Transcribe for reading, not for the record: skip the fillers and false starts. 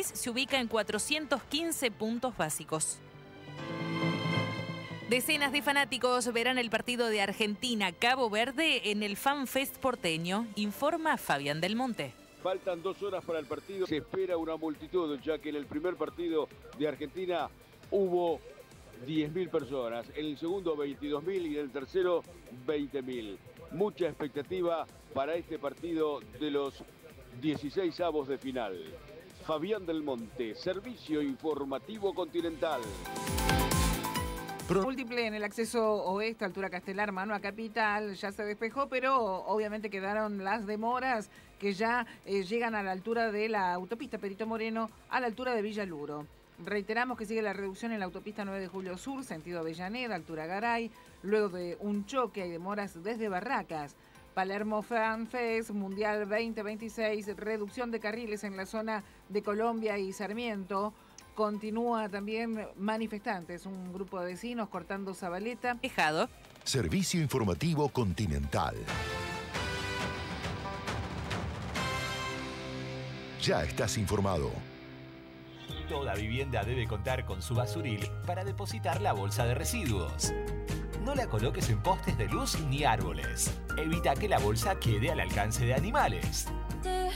país se ubica en 415 puntos básicos. Decenas de fanáticos verán el partido de Argentina-Cabo Verde en el FanFest porteño, informa Fabián Del Monte. Faltan 2 horas para el partido. Se espera una multitud, ya que en el primer partido de Argentina hubo 10.000 personas. En el segundo, 22.000 y en el tercero, 20.000. Mucha expectativa para este partido de los 16avos de final. Fabián Del Monte, Servicio Informativo Continental. Múltiple en el acceso oeste, altura Castelar, mano a Capital, ya se despejó, pero obviamente quedaron las demoras que ya llegan a la altura de la autopista Perito Moreno, a la altura de Villa Luro. Reiteramos que sigue la reducción en la autopista 9 de Julio Sur, sentido Avellaneda, altura Garay, luego de un choque hay demoras desde Barracas. Palermo FanFest Mundial 2026, reducción de carriles en la zona de Colombia y Sarmiento. Continúa también manifestantes, un grupo de vecinos cortando Zabaleta. Dejado. Servicio Informativo Continental. Ya estás informado. Toda vivienda debe contar con su basuril para depositar la bolsa de residuos. No la coloques en postes de luz ni árboles. Evita que la bolsa quede al alcance de animales.